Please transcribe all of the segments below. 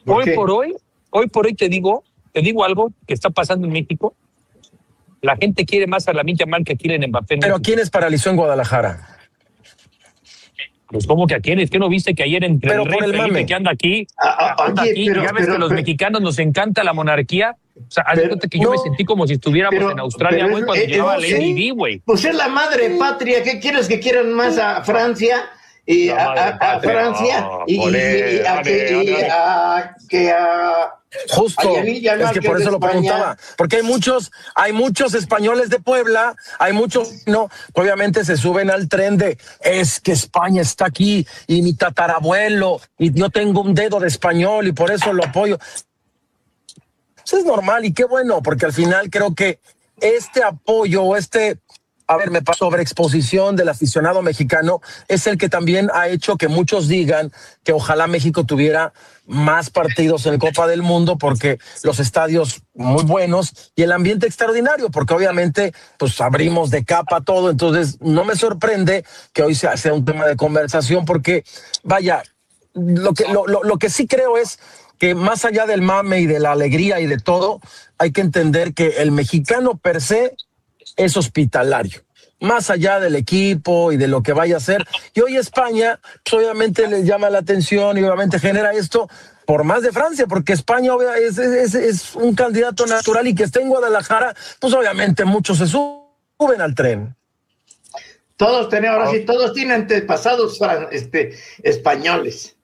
¿Por qué? Hoy por hoy te digo algo que está pasando en México. La gente quiere más a Lamine Yamal que quieren Mbappé. Pero ¿quiénes paralizó en Guadalajara? Pues como que a quiénes, ¿qué no viste que ayer entre pero el rey por el Felipe mame que anda aquí, Oye, pero, ya ves que a los mexicanos nos encanta la monarquía? O sea, haz de cuenta que yo me sentí como si estuviéramos en Australia, güey, cuando llegaba Lady Di, güey. Pues es la madre patria, ¿qué quieres que quieran más a Francia? Y a Francia Justo, es que por eso lo preguntaba, porque hay muchos españoles de Puebla, hay muchos, no, obviamente se suben al tren de, es que España está aquí, y mi tatarabuelo, y yo tengo un dedo de español, y por eso lo apoyo. Eso es normal, y qué bueno, porque al final creo que este apoyo, sobreexposición del aficionado mexicano es el que también ha hecho que muchos digan que ojalá México tuviera más partidos en Copa del Mundo, porque los estadios muy buenos y el ambiente extraordinario, porque obviamente pues abrimos de capa todo, entonces no me sorprende que hoy sea un tema de conversación, porque vaya, lo que sí creo es que más allá del mame y de la alegría y de todo, hay que entender que el mexicano per se es hospitalario, más allá del equipo y de lo que vaya a hacer. Y hoy España, pues obviamente les llama la atención y obviamente genera esto por más de Francia, porque España es un candidato natural, y que esté en Guadalajara, pues obviamente muchos se suben al tren. Todos tienen antepasados españoles.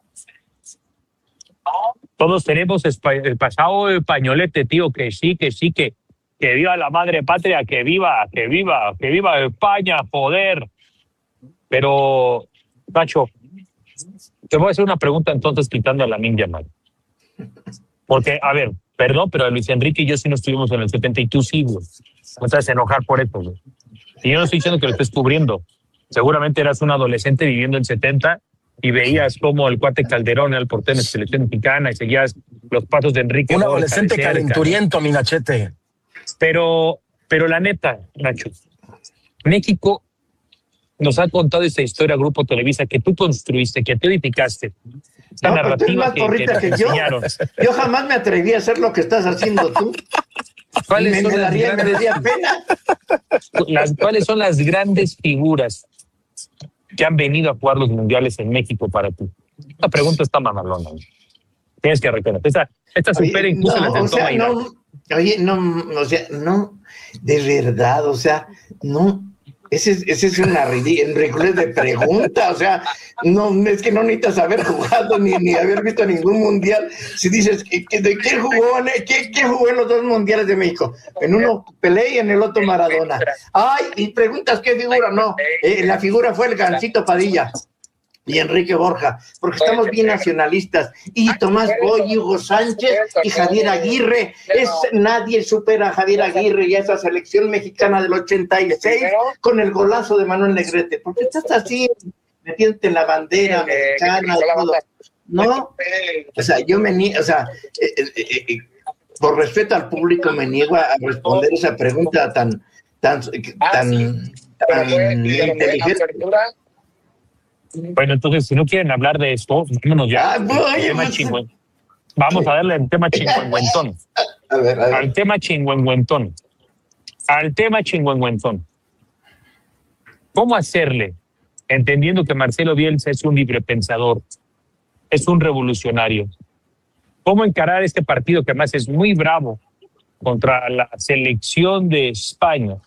Todos tenemos el pasado españolete, tío, que viva la madre patria, que viva España, joder. Pero, Nacho, te voy a hacer una pregunta entonces, quitando a Lamine Yamal. Porque, a ver, perdón, pero Luis Enrique y yo sí no estuvimos en el 70 y tú sí, güey. No te vas a enojar por eso, güey. Y yo no estoy diciendo que lo estés cubriendo. Seguramente eras un adolescente viviendo en 70 y veías cómo el cuate Calderón era el portero de la selección mexicana y seguías los pasos de Enrique. Un adolescente calenturiento, mi Nachete. Pero la neta, Nacho, México nos ha contado esta historia, Grupo Televisa, que tú construiste, que tú edificaste. Esta narrativa que te enseñaron. Yo jamás me atreví a hacer lo que estás haciendo tú. ¿Cuáles son las grandes figuras que han venido a jugar los mundiales en México para ti? Esta pregunta está mamalona. Tienes que reconocer. Esta supera incluso la del Toma y Daca. No, de verdad, no, ese es una ridícula de pregunta, no, es que no necesitas haber jugado ni haber visto ningún mundial. Si dices, ¿de quién jugó? ¿Quién jugó en los dos mundiales de México? En uno Pelé y en el otro Maradona. Ay, y preguntas qué figura, no, la figura fue el Gancito Padilla y Enrique Borja, porque estamos bien nacionalistas, y Tomás Boy, y Hugo Sánchez y Javier Aguirre. Nadie supera a Javier Aguirre y a esa selección mexicana del 86 con el golazo de Manuel Negrete, porque estás así metiéndote en la bandera mexicana y todo. No, yo me niego, por respeto al público me niego a responder esa pregunta tan inteligente. Bueno, entonces, si no quieren hablar de esto, vámonos ya. Vamos a darle al tema chingüengüentón. Al tema chingüengüentón. ¿Cómo hacerle? Entendiendo que Marcelo Bielsa es un librepensador, es un revolucionario. ¿Cómo encarar este partido, que además es muy bravo, contra la selección de España,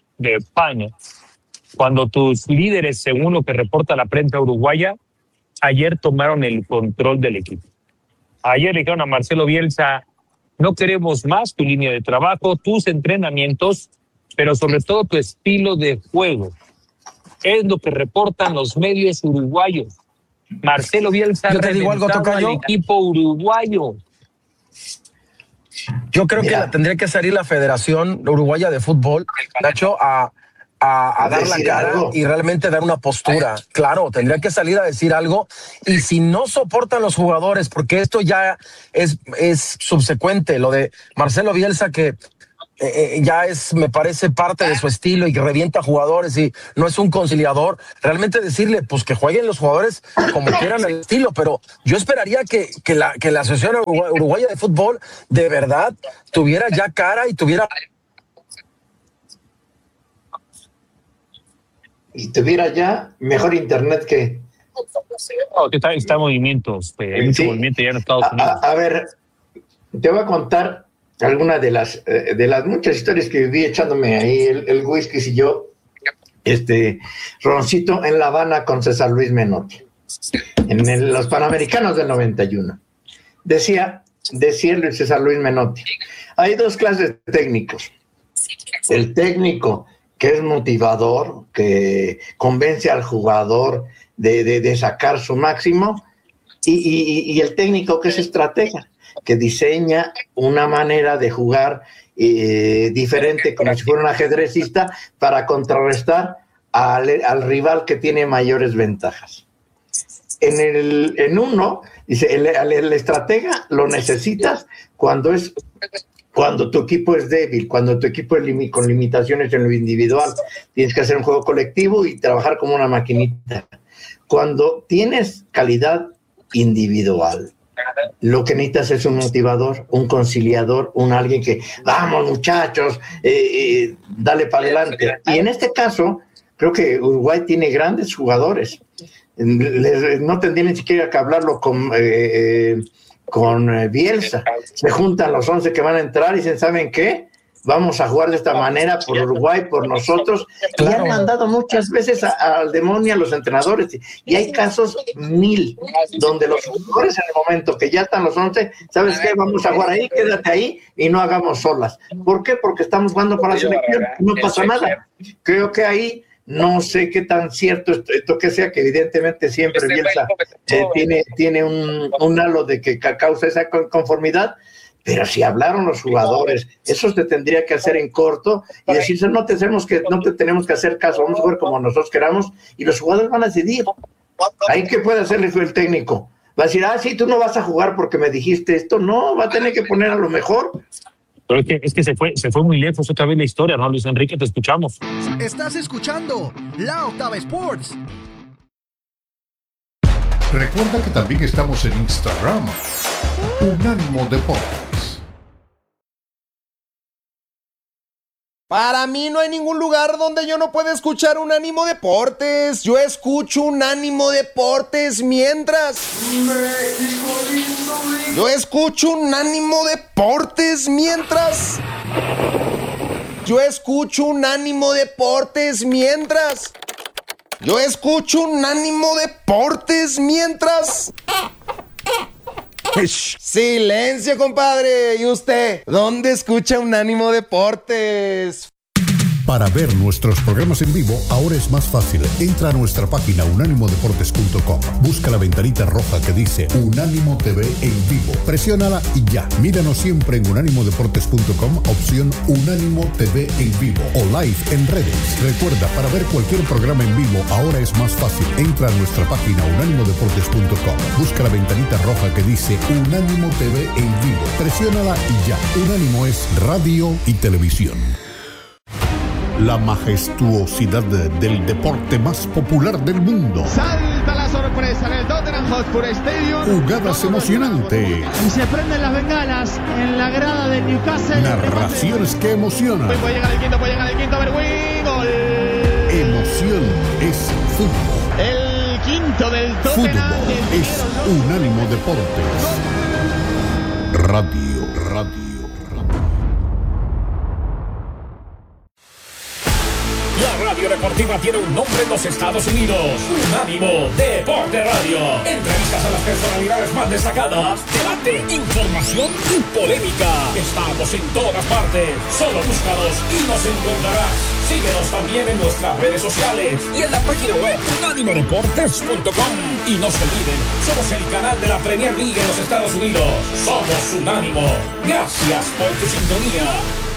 cuando tus líderes, según lo que reporta la prensa uruguaya, ayer tomaron el control del equipo? Ayer le dijeron a Marcelo Bielsa, no queremos más tu línea de trabajo, tus entrenamientos, pero sobre todo tu estilo de juego. Es lo que reportan los medios uruguayos. Marcelo Bielsa reventaba al equipo uruguayo. Yo creo que tendría que salir la Federación Uruguaya de Fútbol, Nacho, a dar la cara y realmente dar una postura. Claro, tendría que salir a decir algo, y si no soportan los jugadores, porque esto ya es subsecuente, lo de Marcelo Bielsa, que ya me parece parte de su estilo y que revienta jugadores y no es un conciliador. Realmente decirle, pues que jueguen los jugadores como quieran el estilo, pero yo esperaría que la Asociación Uruguaya de Fútbol de verdad tuviera ya cara y tuviera ya mejor internet que... No, que está en movimiento, hay mucho movimiento ya en Estados Unidos. A ver, te voy a contar alguna de las muchas historias que viví echándome ahí el whisky y yo, roncito en La Habana con César Luis Menotti, en los Panamericanos del 91. Decía el César Luis Menotti, hay dos clases de técnicos. El técnico que es motivador, que convence al jugador de sacar su máximo, y el técnico que es estratega, que diseña una manera de jugar diferente, como si fuera un ajedrecista, para contrarrestar al rival que tiene mayores ventajas. En uno, dice, el estratega lo necesitas cuando tu equipo es débil, cuando tu equipo es con limitaciones en lo individual. Tienes que hacer un juego colectivo y trabajar como una maquinita. Cuando tienes calidad individual, lo que necesitas es un motivador, un conciliador, alguien que, vamos muchachos, dale para adelante. Y en este caso, creo que Uruguay tiene grandes jugadores. No tendría ni siquiera que hablarlo con Bielsa. Se juntan los 11 que van a entrar y dicen, ¿saben qué? Vamos a jugar de esta manera por Uruguay, por nosotros. Y han mandado muchas veces al demonio a los entrenadores. Y hay casos 1000 donde los jugadores en el momento que ya están los 11, ¿sabes qué? Vamos a jugar ahí, quédate ahí y no hagamos solas. ¿Por qué? Porque estamos jugando para la selección, no pasa nada. Creo que ahí no sé qué tan cierto esto que sea, que evidentemente siempre Bielsa tiene un halo de que causa esa conformidad. Pero si hablaron los jugadores, eso se tendría que hacer en corto y decirse, no te tenemos que hacer caso, vamos a jugar como nosotros queramos, y los jugadores van a decidir. Ahí, ¿qué puede hacer el técnico? Va a decir, sí, tú no vas a jugar porque me dijiste esto. No, va a tener que poner a lo mejor. Pero es que se fue muy lejos otra vez la historia, ¿no, Luis Enrique? Te escuchamos. Estás escuchando La Octava Sports. Recuerda que también estamos en Instagram, Unánimo Deportes. Para mí no hay ningún lugar donde yo no pueda escuchar Unánimo Deportes. Yo escucho Unánimo Deportes mientras... Yo escucho Unánimo Deportes mientras... Yo escucho Unánimo Deportes mientras... Yo escucho Unánimo Deportes mientras... Silencio, compadre. ¿Y usted? ¿Dónde escucha Unánimo Deportes? Para ver nuestros programas en vivo, ahora es más fácil. Entra a nuestra página unánimodeportes.com. Busca la ventanita roja que dice Unánimo TV en vivo. Presiónala y ya. Míranos siempre en unánimodeportes.com, opción Unánimo TV en vivo o live en redes. Recuerda, para ver cualquier programa en vivo, ahora es más fácil. Entra a nuestra página unánimodeportes.com. Busca la ventanita roja que dice Unánimo TV en vivo. Presiónala y ya. Unánimo es radio y televisión. La majestuosidad del deporte más popular del mundo. Salta la sorpresa en el Tottenham Hotspur Stadium. Jugadas emocionantes. Y se prenden las bengalas en la grada del Newcastle. Narraciones que emocionan. Puede llegar el quinto, Berwin, gol. Emoción es fútbol. El quinto del Tottenham. Fútbol es Unánimo Deportes. Radio. La radio deportiva tiene un nombre en los Estados Unidos. Unánimo Deporte Radio. Entrevistas a las personalidades más destacadas. Debate, información y polémica. Estamos en todas partes. Solo búscanos y nos encontrarás. Síguenos también en nuestras redes sociales y en la página web unánimodeportes.com. Y no se olviden, somos el canal de la Premier League en los Estados Unidos. Somos Unánimo. Gracias por tu sintonía.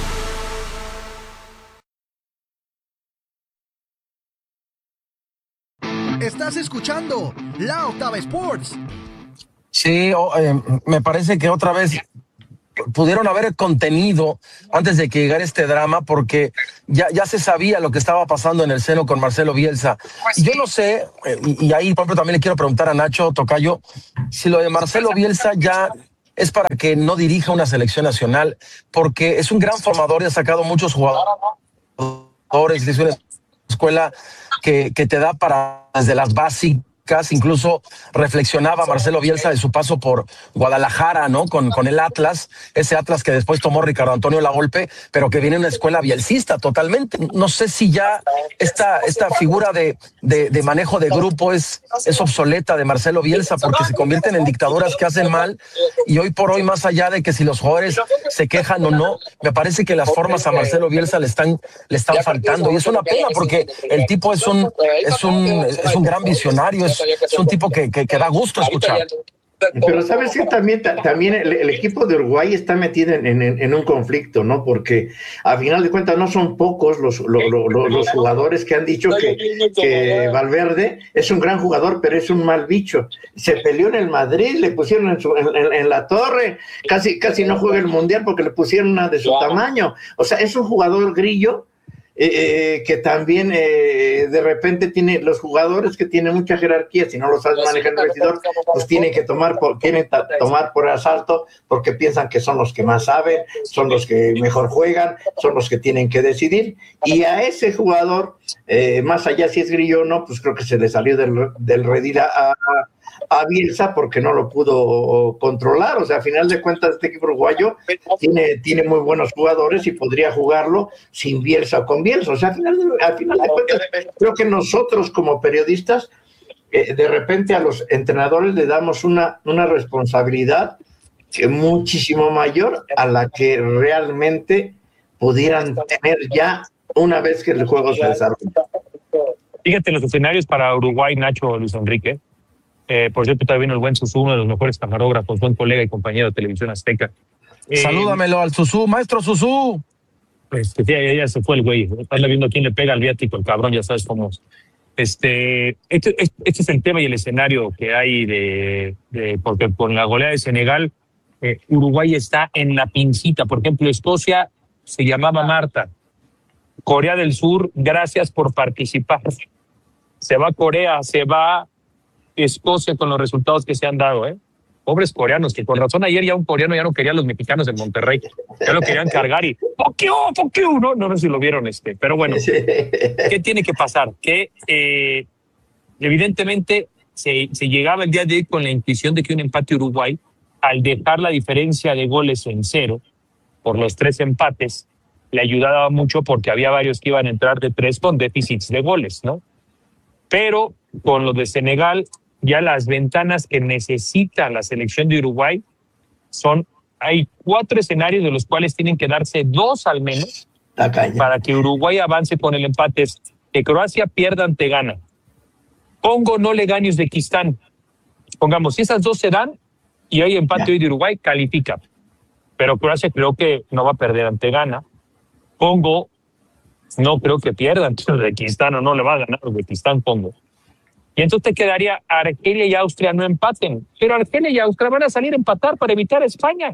Estás escuchando La Octava Sports. Sí, me parece que otra vez pudieron haber contenido antes de que llegara este drama, porque ya se sabía lo que estaba pasando en el seno con Marcelo Bielsa. Y yo no sé, y ahí por ejemplo también le quiero preguntar a Nacho Tocayo, si lo de Marcelo Bielsa ya es para que no dirija una selección nacional, porque es un gran formador y ha sacado muchos jugadores, es una escuela que te da para desde las básicas. Incluso reflexionaba Marcelo Bielsa de su paso por Guadalajara, ¿no? Con el Atlas, ese Atlas que después tomó Ricardo Antonio Lavolpe, pero que viene de una escuela bielcista totalmente. No sé si ya esta figura de manejo de grupo es obsoleta de Marcelo Bielsa, porque se convierten en dictaduras que hacen mal, y hoy por hoy, más allá de que si los jugadores se quejan o no, me parece que las formas a Marcelo Bielsa le están faltando, y es una pena porque el tipo es un gran visionario, es un tipo que da gusto escuchar. Pero sabes que también el equipo de Uruguay está metido en un conflicto, ¿no? Porque a final de cuentas no son pocos los jugadores que han dicho que Valverde es un gran jugador, pero es un mal bicho. Se peleó en el Madrid, le pusieron en la torre, casi no juega el Mundial porque le pusieron una de su tamaño. O sea, es un jugador grillo. Que también de repente tiene los jugadores que tienen mucha jerarquía, si no los sabes manejar en el vestidor, pues tienen que tomar por asalto porque piensan que son los que más saben, son los que mejor juegan, son los que tienen que decidir, y a ese jugador, más allá si es grillo o no, pues creo que se le salió del redil a Bielsa porque no lo pudo controlar. O sea, a final de cuentas este equipo uruguayo tiene muy buenos jugadores y podría jugarlo sin Bielsa o con Bielsa. O sea, al final de cuentas creo que nosotros como periodistas de repente a los entrenadores le damos una responsabilidad muchísimo mayor a la que realmente pudieran tener ya una vez que el juego se desarrolla. Fíjate los escenarios para Uruguay, Nacho, Luis Enrique. Por cierto, también vino el buen Susú, uno de los mejores camarógrafos, buen colega y compañero de Televisión Azteca. Salúdamelo al Susú, maestro Susú. Pues que ya se fue el güey. Anda viendo quién le pega al viático, el cabrón, ya sabes cómo. Este es el tema y el escenario que hay porque con la goleada de Senegal, Uruguay está en la pincita. Por ejemplo, Escocia se llamaba Marta. Corea del Sur, gracias por participar. Se va Corea, se va Escocia con los resultados que se han dado, Pobres coreanos, que con razón ayer ya un coreano ya no quería a los mexicanos en Monterrey. Ya lo querían cargar y ¡fuck you! No sé si lo vieron, pero bueno. ¿Qué tiene que pasar? Que evidentemente se llegaba el día de hoy con la intuición de que un empate Uruguay, al dejar la diferencia de goles en 0 por los 3 empates, le ayudaba mucho porque había varios que iban a entrar de 3 con déficits de goles, ¿no? Pero con lo de Senegal, ya las ventanas que necesita la selección de Uruguay hay 4 escenarios de los cuales tienen que darse 2 al menos para que Uruguay avance con el empate. Que Croacia pierda ante Ghana, Congo no le gane a Uzbekistán. Pongamos, si esas 2 se dan y hay empate hoy de Uruguay, califica. Pero Croacia creo que no va a perder ante Ghana. Congo no creo que pierda ante Uzbekistán, o no le va a ganar Uzbekistán, Congo. Y entonces te quedaría Argelia y Austria no empaten. Pero Argelia y Austria van a salir a empatar para evitar a España.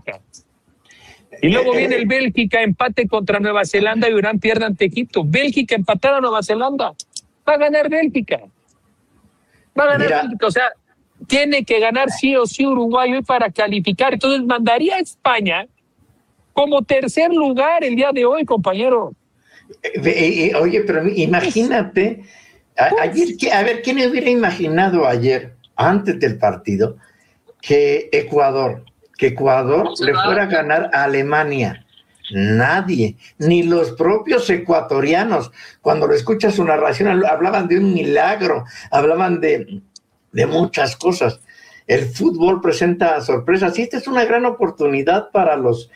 Y luego viene el Bélgica, empate contra Nueva Zelanda y Irán pierde ante Egipto. Bélgica empatada a Nueva Zelanda. Va a ganar Bélgica. Bélgica. O sea, tiene que ganar sí o sí Uruguay hoy para calificar. Entonces mandaría a España como tercer lugar el día de hoy, compañero. Oye, pero imagínate... Ayer, a ver, ¿quién hubiera imaginado ayer, antes del partido, que Ecuador le fuera a ganar a Alemania? Nadie, ni los propios ecuatorianos. Cuando lo escuchas su narración, hablaban de un milagro, hablaban de muchas cosas. El fútbol presenta sorpresas y esta es una gran oportunidad para los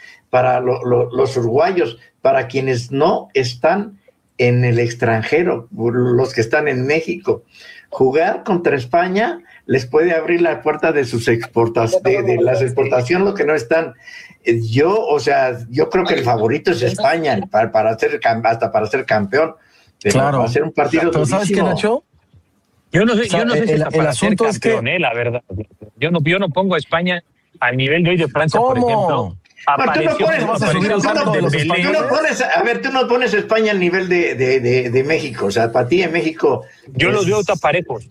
uruguayos, para quienes no están en el extranjero, los que están en México. Jugar contra España les puede abrir la puerta de sus de las exportaciones, los que no están. Yo creo que el favorito es España para ser campeón. Pero claro. Va a ser un partido pero ¿sabes qué, Nacho? Yo no sé si está para ser asunto campeón, es que... la verdad. Yo no pongo a España al nivel de hoy de Francia, ¿Cómo? por ejemplo. apareció. Tú no pones a España al nivel de México. O sea, para ti en México. Yo los veo tan parejos.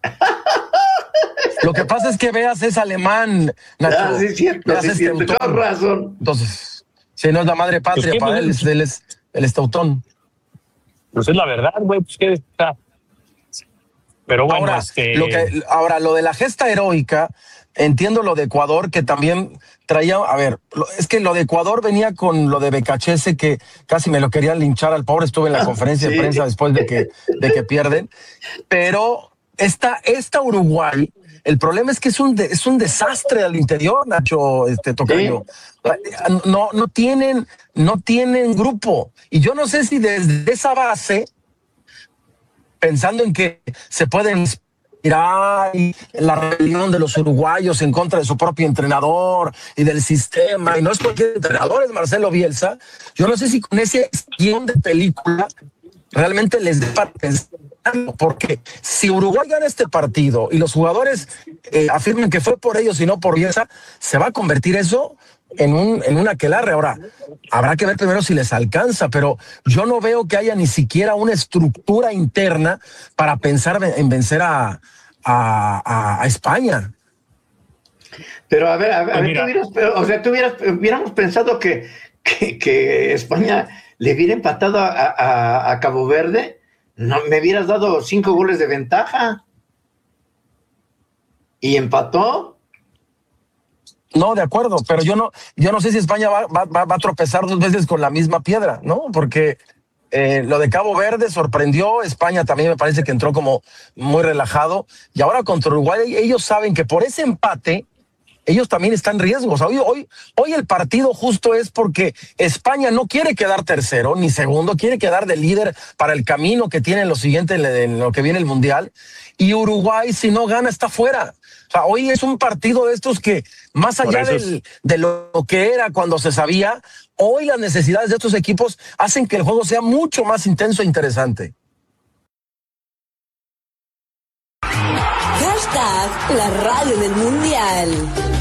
Lo que pasa es que Veas es alemán, Nacho. Sí, es cierto, tienes razón. Entonces, si no es la madre patria, Pues, para él es el Teutón. Pues es la verdad, güey, pues que está. Pero bueno, ahora, lo de la gesta heroica, entiendo lo de Ecuador, que también traía, a ver, es que lo de Ecuador venía con lo de Becachese, que casi me lo querían linchar al pobre, estuve en la conferencia de prensa después de que pierden, pero esta Uruguay, el problema es que es un desastre al interior, Nacho, Tocayo. No tienen grupo, y yo no sé si desde esa base, pensando en que se pueden inspirar en la rebelión de los uruguayos en contra de su propio entrenador y del sistema, y no es cualquier entrenador, es Marcelo Bielsa, yo no sé si con ese guión de película realmente les dé para pensar, porque si Uruguay gana este partido y los jugadores afirman que fue por ellos y no por Bielsa, se va a convertir eso en un aquelarre. Ahora, habrá que ver primero si les alcanza, pero yo no veo que haya ni siquiera una estructura interna para pensar en vencer a España. Pero a ver, hubiéramos pensado que España le hubiera empatado a Cabo Verde. No me hubieras dado 5 goles de ventaja y empató. No, de acuerdo, pero yo no sé si España va a tropezar 2 veces con la misma piedra, ¿no? Porque lo de Cabo Verde sorprendió, España también me parece que entró como muy relajado, y ahora contra Uruguay ellos saben que por ese empate ellos también están en riesgo. O sea, hoy el partido justo es porque España no quiere quedar tercero ni segundo, quiere quedar de líder para el camino que tiene en lo siguiente, en lo que viene el Mundial, y Uruguay, si no gana, está fuera. O sea, hoy es un partido de estos que, más allá de lo que era cuando se sabía, hoy las necesidades de estos equipos hacen que el juego sea mucho más intenso e interesante. Hashtag la radio del Mundial.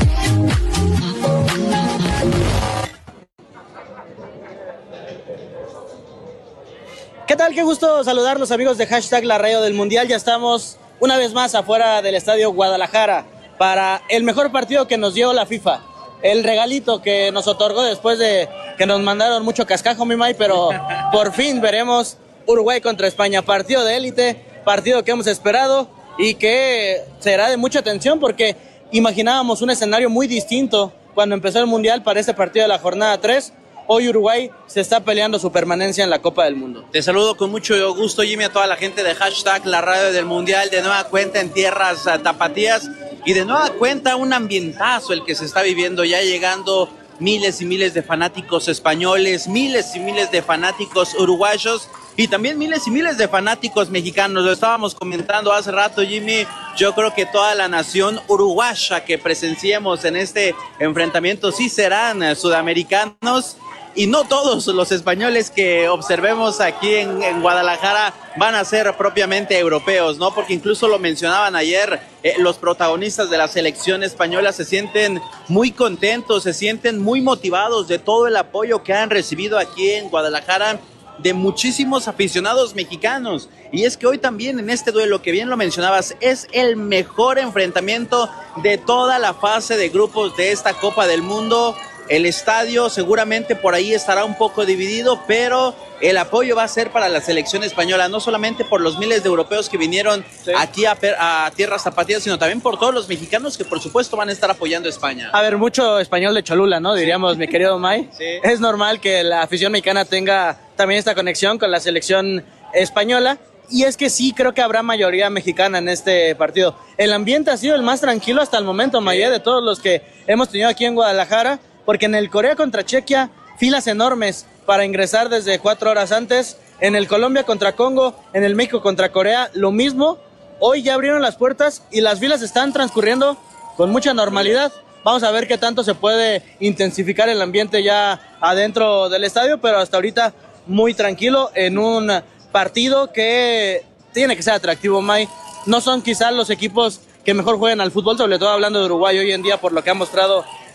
¿Qué tal? Qué gusto saludarlos, amigos de Hashtag la radio del Mundial. Ya estamos una vez más afuera del Estadio Guadalajara para el mejor partido que nos dio la FIFA. El regalito que nos otorgó después de que nos mandaron mucho cascajo, mi May, pero por fin veremos Uruguay contra España. Partido de élite, partido que hemos esperado y que será de mucha atención porque imaginábamos un escenario muy distinto cuando empezó el Mundial para este partido de la jornada 3. Hoy Uruguay se está peleando su permanencia en la Copa del Mundo. Te saludo con mucho gusto, Jimmy, a toda la gente de Hashtag la radio del Mundial, de nueva cuenta en tierras tapatías y de nueva cuenta un ambientazo el que se está viviendo, ya llegando miles y miles de fanáticos españoles, miles y miles de fanáticos uruguayos y también miles y miles de fanáticos mexicanos. Lo estábamos comentando hace rato, Jimmy. Yo creo que toda la nación uruguaya que presenciemos en este enfrentamiento sí serán sudamericanos. Y no todos los españoles que observemos aquí en Guadalajara van a ser propiamente europeos, ¿no? Porque incluso lo mencionaban ayer, los protagonistas de la selección española se sienten muy contentos, se sienten muy motivados de todo el apoyo que han recibido aquí en Guadalajara de muchísimos aficionados mexicanos. Y es que hoy también en este duelo, que bien lo mencionabas, es el mejor enfrentamiento de toda la fase de grupos de esta Copa del Mundo. El estadio seguramente por ahí estará un poco dividido, pero el apoyo va a ser para la selección española, no solamente por los miles de europeos que vinieron aquí a tierras zapatillas, sino también por todos los mexicanos que por supuesto van a estar apoyando a España. A ver, mucho español de Cholula, ¿no? Diríamos, mi querido May. Sí. Es normal que la afición mexicana tenga también esta conexión con la selección española. Y es que sí, creo que habrá mayoría mexicana en este partido. El ambiente ha sido el más tranquilo hasta el momento, May, de todos los que hemos tenido aquí en Guadalajara. Porque en el Corea contra Chequia, filas enormes para ingresar desde 4 horas antes. En el Colombia contra Congo, en el México contra Corea, lo mismo. Hoy ya abrieron las puertas y las filas están transcurriendo con mucha normalidad. Vamos a ver qué tanto se puede intensificar el ambiente ya adentro del estadio, pero hasta ahorita muy tranquilo en un partido que tiene que ser atractivo, May. No son quizás los equipos que mejor juegan al fútbol, sobre todo hablando de Uruguay hoy en día por lo que ha mostrado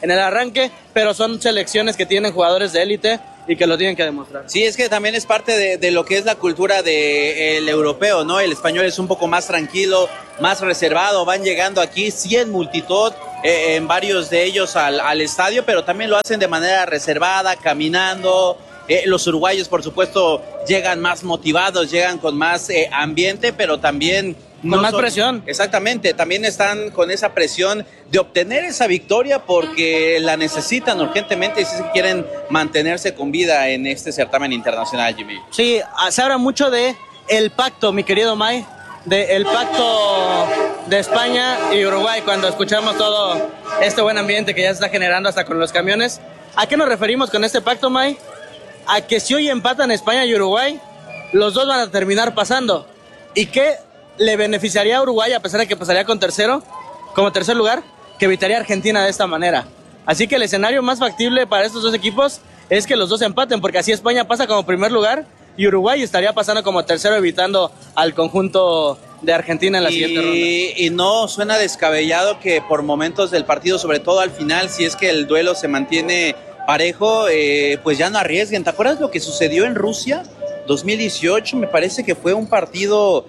en el arranque, pero son selecciones que tienen jugadores de élite y que lo tienen que demostrar. Sí, es que también es parte de lo que es la cultura del europeo, ¿no? El español es un poco más tranquilo, más reservado, van llegando aquí, sí en multitud, en varios de ellos al estadio, pero también lo hacen de manera reservada, caminando. Los uruguayos, por supuesto, llegan más motivados, llegan con más ambiente, pero también... Con más presión. Exactamente, también están con esa presión de obtener esa victoria porque la necesitan urgentemente y si quieren mantenerse con vida en este certamen internacional, Jimmy. Sí, se habla mucho de el pacto, mi querido May, del pacto de España y Uruguay, cuando escuchamos todo este buen ambiente que ya se está generando hasta con los camiones. ¿A qué nos referimos con este pacto, May? A que si hoy empatan España y Uruguay, los dos van a terminar pasando. ¿Y qué le beneficiaría a Uruguay, a pesar de que pasaría como tercer lugar, que evitaría a Argentina de esta manera? Así que el escenario más factible para estos dos equipos es que los dos empaten, porque así España pasa como primer lugar y Uruguay estaría pasando como tercero, evitando al conjunto de Argentina en la siguiente ronda. Y no suena descabellado que por momentos del partido, sobre todo al final, si es que el duelo se mantiene parejo, pues ya no arriesguen. ¿Te acuerdas lo que sucedió en Rusia 2018? Me parece que fue un partido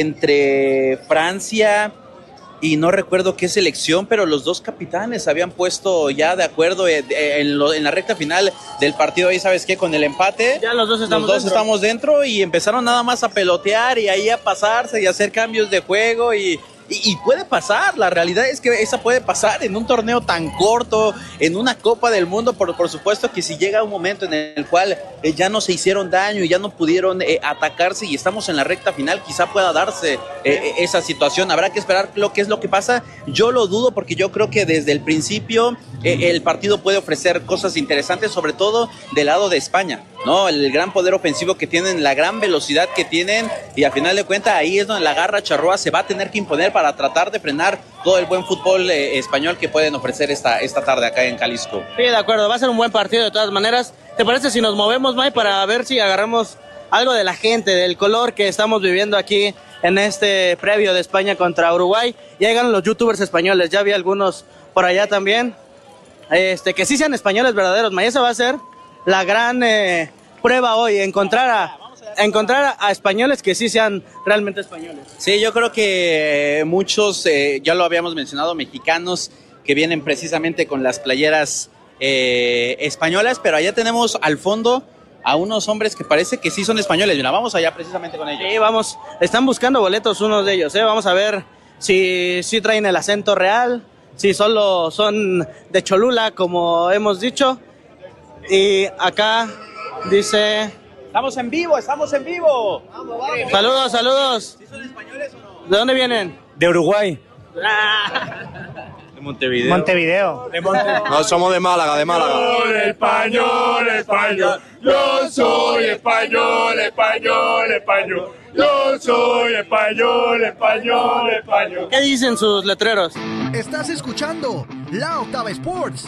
entre Francia y no recuerdo qué selección, pero los dos capitanes habían puesto ya de acuerdo en la recta final del partido. Ahí, ¿sabes qué? Con el empate, ya los dos estamos dentro y empezaron nada más a pelotear y ahí a pasarse y a hacer cambios de juego y puede pasar. La realidad es que esa puede pasar en un torneo tan corto, en una Copa del Mundo. Por supuesto que si llega un momento en el cual ya no se hicieron daño y ya no pudieron atacarse y estamos en la recta final, quizá pueda darse esa situación. Habrá que esperar qué es lo que pasa. Yo lo dudo porque yo creo que desde el principio el partido puede ofrecer cosas interesantes, sobre todo del lado de España, ¿no? El gran poder ofensivo que tienen, la gran velocidad que tienen y al final de cuentas ahí es donde la garra charrúa se va a tener que imponer para tratar de frenar todo el buen fútbol español que pueden ofrecer esta tarde acá en Jalisco. Sí, de acuerdo, va a ser un buen partido de todas maneras. ¿Te parece si nos movemos, May, para ver si agarramos algo de la gente, del color que estamos viviendo aquí en este previo de España contra Uruguay? Ya llegaron los youtubers españoles, ya vi algunos por allá también, que sí sean españoles verdaderos, May. Esa va a ser la gran prueba hoy, encontrar a españoles que sí sean realmente españoles. Sí, yo creo que muchos, ya lo habíamos mencionado, mexicanos que vienen precisamente con las playeras españolas, pero allá tenemos al fondo a unos hombres que parece que sí son españoles. Mira, vamos allá precisamente con ellos. Sí, vamos, están buscando boletos unos de ellos, vamos a ver si traen el acento real, si solo son de Cholula, como hemos dicho. Y acá dice... ¡Estamos en vivo! ¡Vamos! Saludos. ¿Sí son españoles o no? ¿De dónde vienen? De Uruguay. De Montevideo. No, somos de Málaga. Español. Yo soy español. Yo soy español. ¿Qué dicen sus letreros? Estás escuchando La Octava Sports.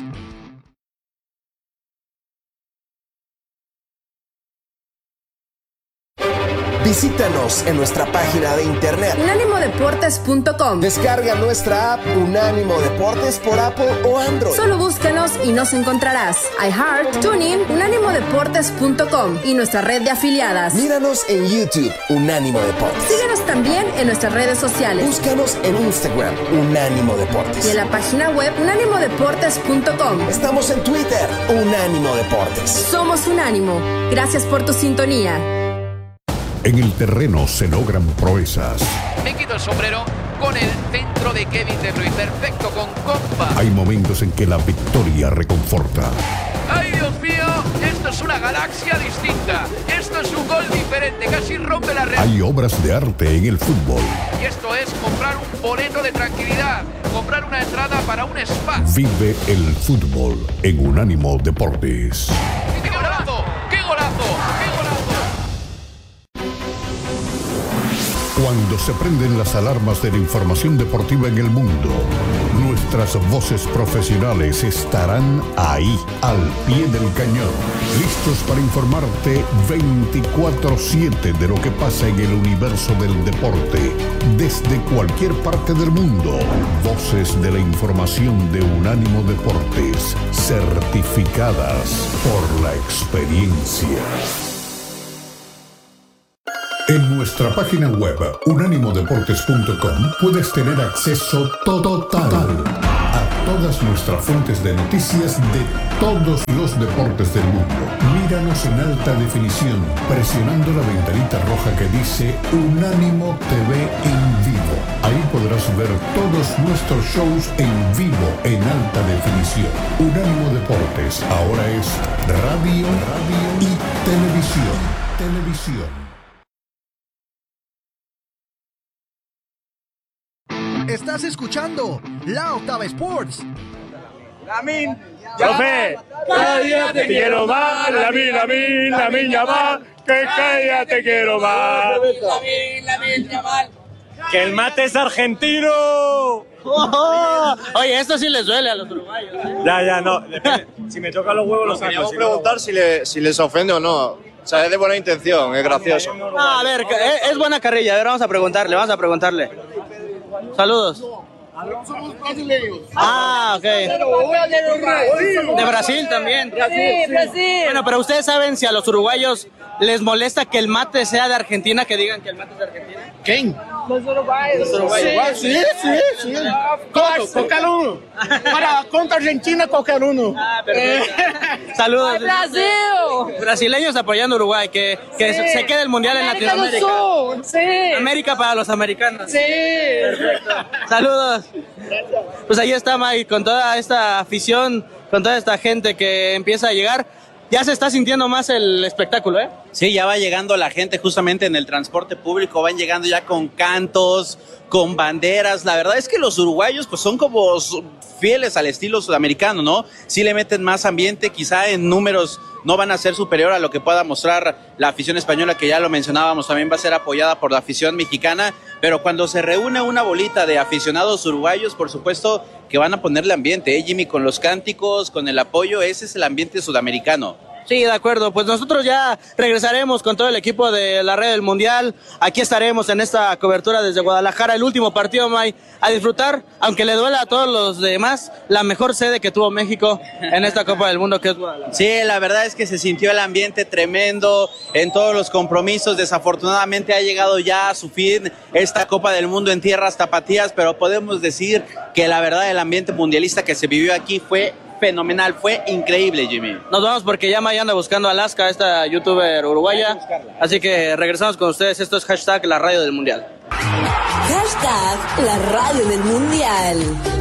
Visítanos en nuestra página de internet unánimodeportes.com. Descarga nuestra app Unánimo Deportes por Apple o Android. Solo búscanos y nos encontrarás. iHeart, TuneIn, unánimodeportes.com y nuestra red de afiliadas. Míranos en YouTube, Unánimo Deportes. Síguenos también en nuestras redes sociales. Búscanos en Instagram, Unánimo Deportes. Y en la página web unánimodeportes.com. Estamos en Twitter, Unánimo Deportes. Somos Unánimo. Gracias por tu sintonía. En el terreno se logran proezas. Me quito el sombrero con el centro de Kevin De Bruyne. Perfecto, con compa. Hay momentos en que la victoria reconforta. ¡Ay, Dios mío! Esto es una galaxia distinta. Esto es un gol diferente. Casi rompe la red. Hay obras de arte en el fútbol. Y esto es comprar un boleto de tranquilidad. Comprar una entrada para un spa. Vive el fútbol en Unánimo Deportes. ¡Qué golazo! ¡Qué golazo! ¡Qué golazo! Cuando se prenden las alarmas de la información deportiva en el mundo, nuestras voces profesionales estarán ahí, al pie del cañón, listos para informarte 24/7 de lo que pasa en el universo del deporte, desde cualquier parte del mundo. Voces de la información de Unánimo Deportes, certificadas por la experiencia. En nuestra página web, unánimodeportes.com, puedes tener acceso total a todas nuestras fuentes de noticias de todos los deportes del mundo. Míranos en alta definición, presionando la ventanita roja que dice Unánimo TV en vivo. Ahí podrás ver todos nuestros shows en vivo, en alta definición. Unánimo Deportes, ahora es radio y televisión. Estás escuchando La Octava Sports. Lamin, profe, cada día te quiero más. Lamin, Yamal, que cada día te quiero más. Lamin, Yamal. ¡Que el mate es argentino! Oye, esto sí les duele a los uruguayos. Ya, no. Depende. Si me tocan los huevos, los saco. Queríamos preguntar si les ofende o no. O sea, es de buena intención, es gracioso. A ver, es buena carrilla. A ver, vamos a preguntarle. Saludos. Somos brasileños. Ah, ok. De Brasil también. Sí, Brasil. Bueno, pero ustedes saben si a los uruguayos les molesta que el mate sea de Argentina, que digan que el mate es de Argentina. ¿Quién? Los uruguayos. Sí. Todos, cualquier uno. Contra Argentina, cualquier uno. Ah, perfecto. Saludos. Brasil. Brasileños apoyando a Uruguay, que se quede el mundial en Latinoamérica. Sur. Sí. América para los americanos. Sí. Perfecto. Saludos. Pues ahí está Mike, con toda esta afición, con toda esta gente que empieza a llegar. Ya se está sintiendo más el espectáculo, ¿eh? Sí, ya va llegando la gente justamente en el transporte público, van llegando ya con cantos, con banderas. La verdad es que los uruguayos pues son como fieles al estilo sudamericano, ¿no? Sí le meten más ambiente, quizá en números no van a ser superior a lo que pueda mostrar la afición española, que ya lo mencionábamos, también va a ser apoyada por la afición mexicana, pero cuando se reúne una bolita de aficionados uruguayos, por supuesto que van a ponerle ambiente, Jimmy, con los cánticos, con el apoyo, ese es el ambiente sudamericano. Sí, de acuerdo. Pues nosotros ya regresaremos con todo el equipo de la Red del Mundial. Aquí estaremos en esta cobertura desde Guadalajara, el último partido, May, a disfrutar, aunque le duela a todos los demás, la mejor sede que tuvo México en esta Copa del Mundo, que es Guadalajara. Sí, la verdad es que se sintió el ambiente tremendo en todos los compromisos. Desafortunadamente ha llegado ya a su fin esta Copa del Mundo en tierras tapatías, pero podemos decir que la verdad el ambiente mundialista que se vivió aquí fue fenomenal, fue increíble, Jimmy. Nos vamos porque ya Maya anda buscando a Alaska, esta youtuber uruguaya, así que regresamos con ustedes. Esto es hashtag la radio del mundial. Hashtag la radio del mundial.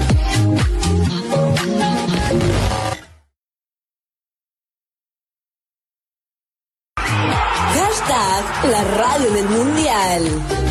Hashtag la radio del mundial.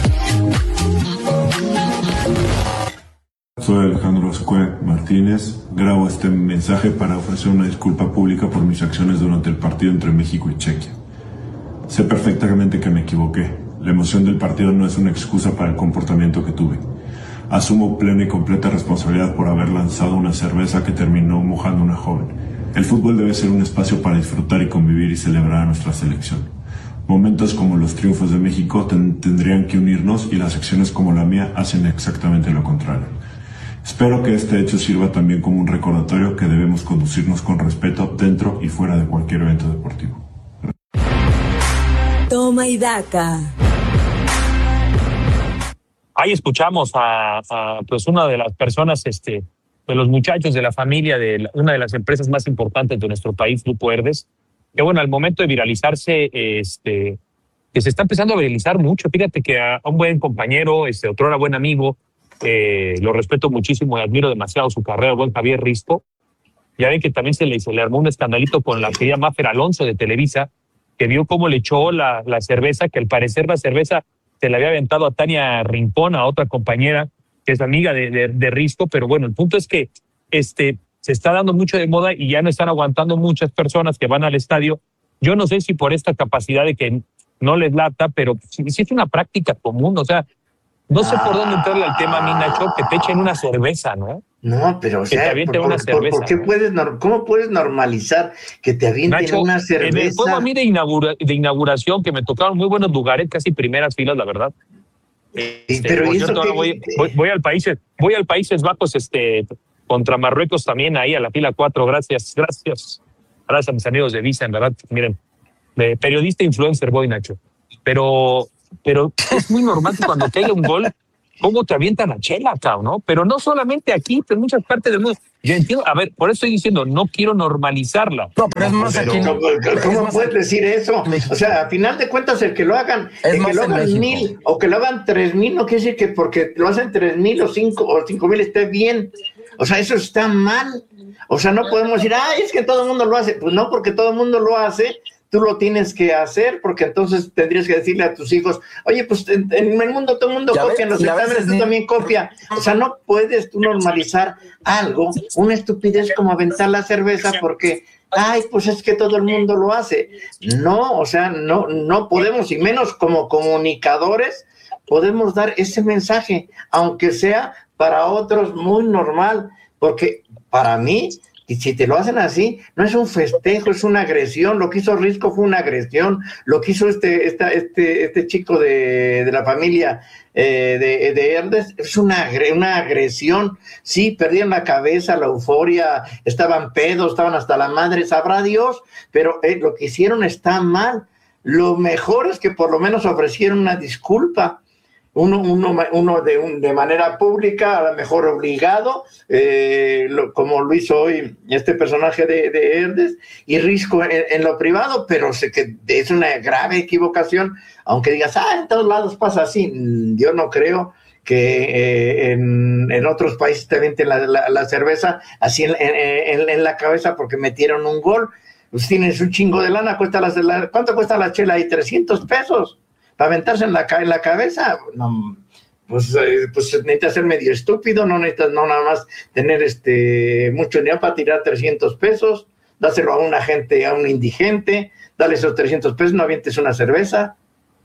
Soy Alejandro Oscue Martínez. Grabo este mensaje para ofrecer una disculpa pública por mis acciones durante el partido entre México y Chequia. Sé perfectamente que me equivoqué. La emoción del partido no es una excusa para el comportamiento que tuve. Asumo plena y completa responsabilidad por haber lanzado una cerveza que terminó mojando a una joven. El fútbol debe ser un espacio para disfrutar y convivir y celebrar a nuestra selección. Momentos como los triunfos de México tendrían que unirnos, y las acciones como la mía hacen exactamente lo contrario. Espero que este hecho sirva también como un recordatorio que debemos conducirnos con respeto dentro y fuera de cualquier evento deportivo. Toma y daca. Ahí escuchamos a pues una de las personas, de los muchachos de la familia de una de las empresas más importantes de nuestro país, Grupo Herdes, que bueno, al momento de viralizarse, que se está empezando a viralizar mucho. Fíjate que a un buen compañero, otrora buen amigo, lo respeto muchísimo y admiro demasiado su carrera, el buen Javier Risco. Ya ven que también se le armó un escandalito con la querida Mafer Alonso de Televisa, que vio cómo le echó la cerveza, que al parecer la cerveza se le había aventado a Tania Rincón, a otra compañera que es amiga de Risco. Pero bueno, el punto es que se está dando mucho de moda y ya no están aguantando muchas personas que van al estadio. Yo no sé si por esta capacidad de que no les lata, pero sí es una práctica común, o sea, no sé por dónde entrarle al tema, mi Nacho, que te echen una cerveza, ¿no? No, pero o que sea, te avienten una cerveza. ¿por qué ¿cómo puedes normalizar que te avienten Nacho, una cerveza? En el juego a mí de inauguración, que me tocaron muy buenos lugares, casi primeras filas, la verdad. Pero por eso cierto, voy al Países Bajos, contra Marruecos también, ahí a la fila 4. Gracias a mis amigos de Visa, en verdad, miren, de periodista influencer voy, Nacho. Pero es muy normal que cuando caiga un gol, cómo te avientan a chela, cabrón, ¿no? Pero no solamente aquí, pero en muchas partes del mundo. Yo entiendo, a ver, por eso estoy diciendo, no quiero normalizarla. No, pero es más aquí. ¿Cómo puedes decir eso? O sea, a final de cuentas, el que lo hagan, el que lo hagan 1,000 o que lo hagan 3,000, no quiere decir que porque lo hacen 3,000 o 5,000 esté bien. O sea, eso está mal. O sea, no podemos decir, es que todo el mundo lo hace. Pues no, porque todo el mundo lo hace, tú lo tienes que hacer, porque entonces tendrías que decirle a tus hijos, oye, pues en el mundo todo el mundo copia, en los exámenes tú también copia. O sea, no puedes tú normalizar algo, una estupidez como aventar la cerveza porque, pues es que todo el mundo lo hace. No, o sea, no podemos, y menos como comunicadores, podemos dar ese mensaje, aunque sea para otros muy normal, porque para mí, y si te lo hacen así, no es un festejo, es una agresión. Lo que hizo Risco fue una agresión. Lo que hizo este chico de la familia de Herdes es una agresión. Sí, perdieron la cabeza, la euforia, estaban pedos, estaban hasta la madre, sabrá Dios, pero lo que hicieron está mal. Lo mejor es que por lo menos ofrecieron una disculpa. Uno de manera pública, a lo mejor obligado, como lo hizo hoy este personaje de Herdes, y Risco en lo privado, pero sé que es una grave equivocación, aunque digas, en todos lados pasa así. Yo no creo que en otros países te avienten la cerveza así en la cabeza porque metieron un gol. Pues tienes un chingo de lana, ¿cuánto cuesta la chela ahí? $300. Para aventarse en la cabeza, no, pues necesitas ser medio estúpido, no necesitas nada más tener mucho dinero para tirar $300, dáselo a una gente, a un indigente, dale esos $300, no avientes una cerveza.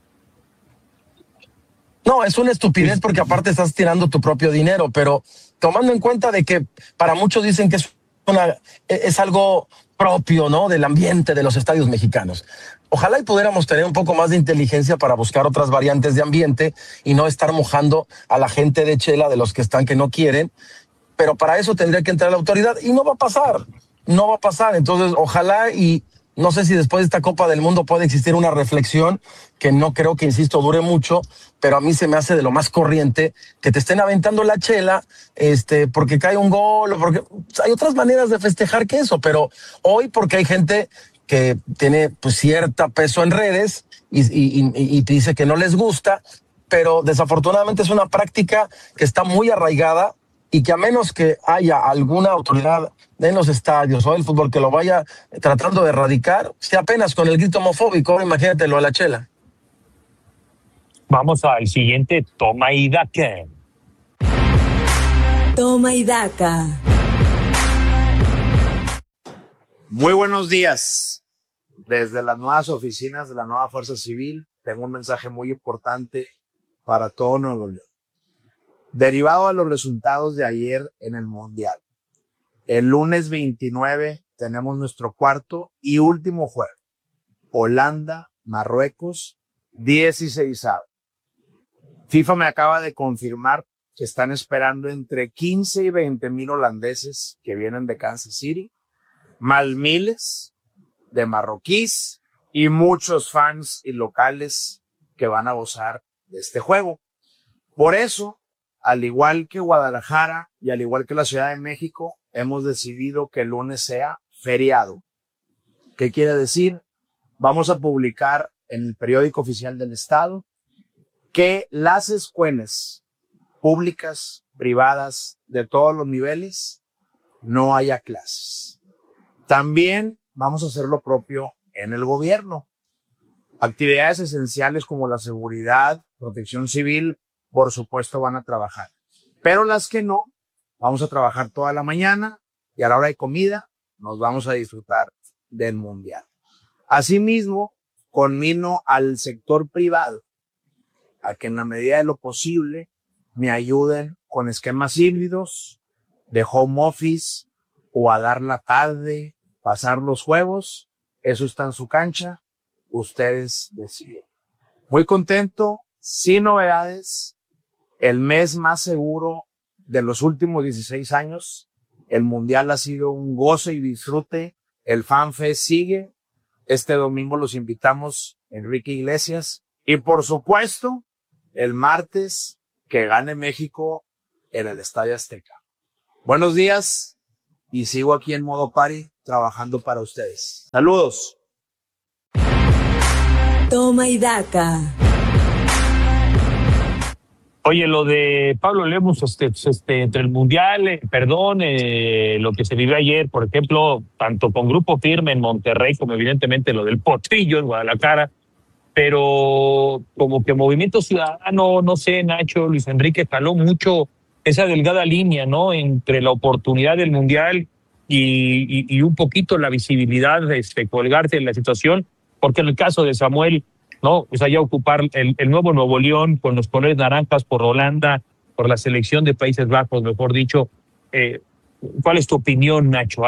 No, es una estupidez porque aparte estás tirando tu propio dinero, pero tomando en cuenta de que para muchos dicen que es algo propio, ¿no?, del ambiente de los estadios mexicanos. Ojalá y pudiéramos tener un poco más de inteligencia para buscar otras variantes de ambiente y no estar mojando a la gente de chela de los que están que no quieren, pero para eso tendría que entrar la autoridad y no va a pasar. Entonces, ojalá y no sé si después de esta Copa del Mundo puede existir una reflexión que no creo que, insisto, dure mucho, pero a mí se me hace de lo más corriente que te estén aventando la chela porque cae un gol o porque hay otras maneras de festejar que eso, pero hoy porque hay gente que tiene pues cierto peso en redes y dice que no les gusta, pero desafortunadamente es una práctica que está muy arraigada y que a menos que haya alguna autoridad en los estadios o el fútbol que lo vaya tratando de erradicar, si apenas con el grito homofóbico, imagínate lo a la chela. Vamos al siguiente Toma y Daca. Toma y Daca. Muy buenos días. Desde las nuevas oficinas de la nueva Fuerza Civil, tengo un mensaje muy importante para todo Nuevo León. Derivado de los resultados de ayer en el Mundial, el lunes 29 tenemos nuestro cuarto y último juego. Holanda, Marruecos, 16avo. FIFA me acaba de confirmar que están esperando entre 15 y 20,000 holandeses que vienen de Kansas City, más miles de marroquíes y muchos fans y locales que van a gozar de este juego. Por eso, al igual que Guadalajara y al igual que la Ciudad de México, hemos decidido que el lunes sea feriado. ¿Qué quiere decir? Vamos a publicar en el periódico oficial del Estado que las escuelas públicas, privadas, de todos los niveles, no haya clases. También vamos a hacer lo propio en el gobierno. Actividades esenciales como la seguridad, protección civil, por supuesto van a trabajar. Pero las que no, vamos a trabajar toda la mañana y a la hora de comida nos vamos a disfrutar del Mundial. Asimismo, conmino al sector privado a que en la medida de lo posible me ayuden con esquemas híbridos de home office o a dar la tarde, pasar los juegos. Eso está en su cancha. Ustedes deciden. Muy contento, sin novedades. El mes más seguro de los últimos 16 años. El Mundial ha sido un goce y disfrute. El FanFest sigue. Este domingo los invitamos, Enrique Iglesias. Y por supuesto, el martes, que gane México en el Estadio Azteca. Buenos días y sigo aquí en modo party trabajando para ustedes. Saludos. Toma y daca. Oye, lo de Pablo Lemus, entre el Mundial, lo que se vivió ayer, por ejemplo, tanto con Grupo Firme en Monterrey, como evidentemente lo del Potrillo en Guadalajara, pero como que Movimiento Ciudadano, no sé, Nacho, Luis Enrique, jaló mucho esa delgada línea, ¿no?, entre la oportunidad del Mundial y un poquito la visibilidad de colgarse en la situación, porque en el caso de Samuel, ¿no? O sea, ya ocupar el nuevo Nuevo León con los colores naranjas por Holanda, por la selección de Países Bajos, mejor dicho. ¿Cuál es tu opinión, Nacho?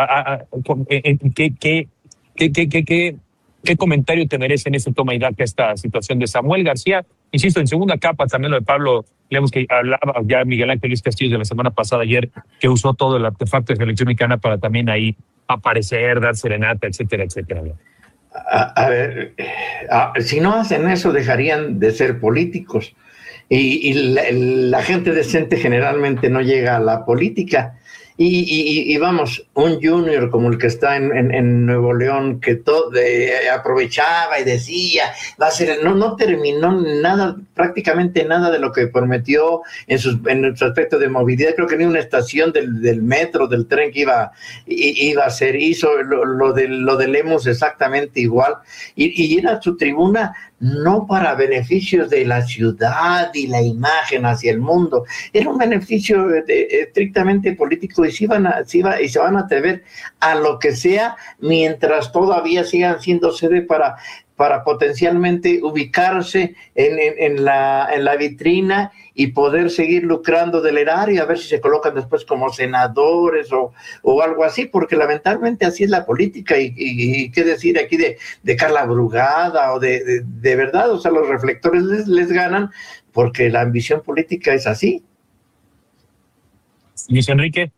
¿Qué comentario te merece en ese toma y daca esta situación de Samuel García? Insisto, en segunda capa también lo de Pablo Lemus, que hablaba ya Miguel Ángel Luis Castillo de la semana pasada, ayer, que usó todo el artefacto de selección mexicana para también ahí aparecer, dar serenata, etcétera, etcétera. A ver, si no hacen eso, dejarían de ser políticos. Y la gente decente generalmente no llega a la política. Y vamos, un junior como el que está en Nuevo León, que aprovechaba y decía, va a ser, no terminó nada, prácticamente nada de lo que prometió en su aspecto de movilidad. Creo que ni una estación del metro, del tren que iba a hacer, hizo lo de Lemus exactamente igual. Y era su tribuna no para beneficios de la ciudad y la imagen hacia el mundo, era un beneficio estrictamente político, y se van a atrever a lo que sea mientras todavía sigan siendo sede para potencialmente ubicarse en la vitrina y poder seguir lucrando del erario, a ver si se colocan después como senadores o algo así, porque lamentablemente así es la política. Y qué decir aquí de Carla Brugada o de verdad, o sea, los reflectores les ganan porque la ambición política es así. Luis Enrique.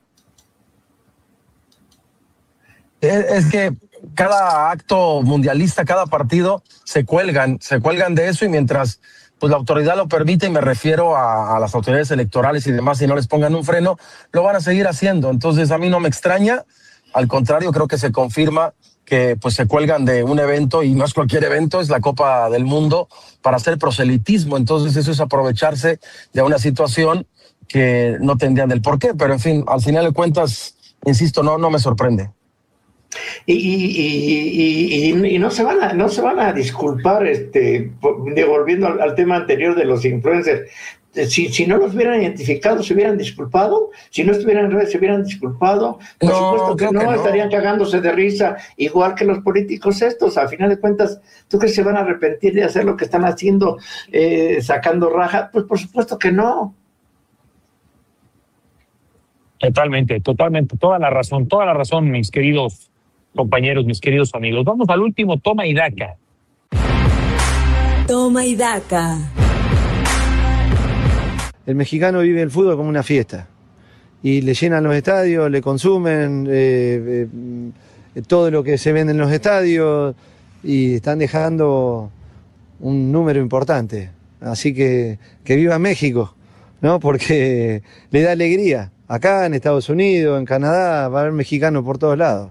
Es que cada acto mundialista, cada partido, se cuelgan de eso, y mientras pues la autoridad lo permite, y me refiero a las autoridades electorales y demás, si no les pongan un freno, lo van a seguir haciendo. Entonces a mí no me extraña, al contrario, creo que se confirma que pues se cuelgan de un evento, y no es cualquier evento, es la Copa del Mundo, para hacer proselitismo. Entonces eso es aprovecharse de una situación que no tendrían del porqué, pero en fin, al final de cuentas, insisto, no me sorprende. Y no se van a disculpar, volviendo al tema anterior de los influencers. Si no los hubieran identificado, se hubieran disculpado. Si no estuvieran en redes, se hubieran disculpado. Por supuesto que no, estarían cagándose de risa, igual que los políticos estos. A final de cuentas, ¿tú crees que se van a arrepentir de hacer lo que están haciendo, sacando raja? Pues por supuesto que no. Totalmente, toda la razón, mis queridos compañeros, mis queridos amigos. Vamos al último toma y daca. Toma y daca. El mexicano vive el fútbol como una fiesta, y le llenan los estadios, le consumen todo lo que se vende en los estadios, y están dejando un número importante. Así que viva México, ¿no? Porque le da alegría. Acá en Estados Unidos, en Canadá, va a haber mexicanos por todos lados.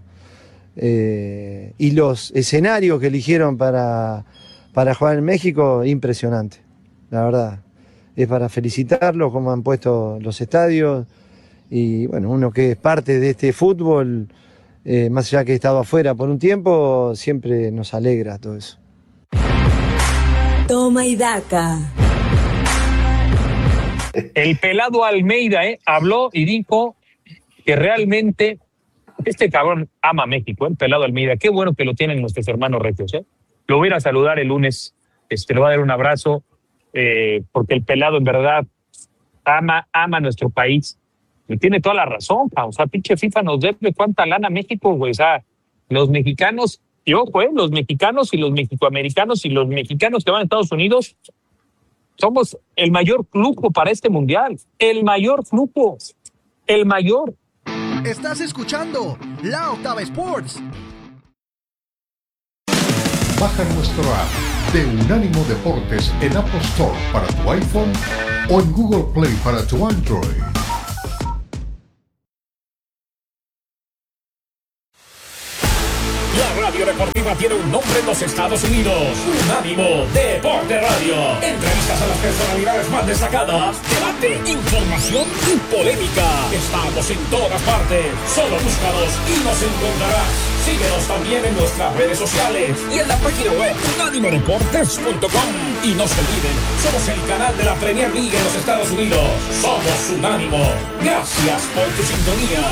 Y los escenarios que eligieron para jugar en México, impresionante, la verdad. Es para felicitarlos como han puesto los estadios, y bueno, uno que es parte de este fútbol, más allá que he estado afuera por un tiempo, siempre nos alegra todo eso. Toma y daca. El pelado Almeida habló y dijo que realmente este cabrón ama México, el pelado Almeida. Qué bueno que lo tienen nuestros hermanos regios, Lo voy a ir a saludar el lunes. Le voy a dar un abrazo, porque el pelado en verdad ama nuestro país. Y tiene toda la razón, o sea, pinche FIFA nos debe cuánta lana a México, güey. O sea, los mexicanos, los mexicanos y los mexicoamericanos y los mexicanos que van a Estados Unidos somos el mayor flujo para este mundial. El mayor flujo. El mayor. Estás escuchando La Octava Sports. Baja nuestro app de Unánimo Deportes en Apple Store para tu iPhone o en Google Play para tu Android. La radio deportiva tiene un nombre en los Estados Unidos. Unánimo Deporte Radio. Entrevistas a las personalidades más destacadas. Debate, información y polémica. Estamos en todas partes. Solo búscanos y nos encontrarás. Síguenos también en nuestras redes sociales y en la página web unánimodeportes.com. Y no se olviden, somos el canal de la Premier League en los Estados Unidos. Somos Unánimo. Gracias por tu sintonía.